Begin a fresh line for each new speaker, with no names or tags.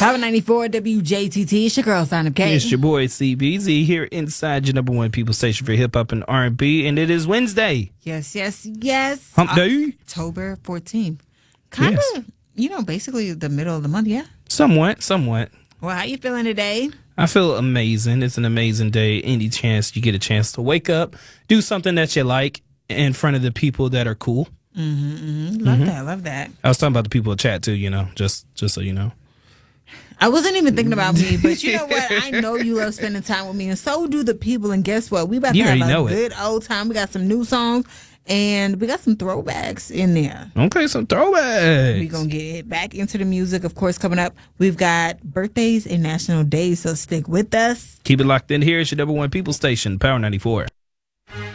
Power 94 WJTT. It's your girl, Sign Up K.
It's your boy CBZ here inside your number one people station for hip hop and R&B, and it is Wednesday.
Yes.
Hump Day.
October 14th. Kind of, basically the middle of the month, yeah?
Somewhat.
Well, how you feeling today?
I feel amazing. It's an amazing day. Any chance you get a chance to wake up, do something that you like in front of the people that are cool.
Love that.
I was talking about the people in chat too, just so you know.
I wasn't even thinking about me, but you know what? I know you love spending time with me, and so do the people. And guess what? We about to have a good old time. We got some new songs, and we got some throwbacks in there.
Okay, some throwbacks.
We're going to get back into the music, of course, coming up. We've got birthdays and national days, so stick with us.
Keep it locked in here. It's your number one people station, Power 94.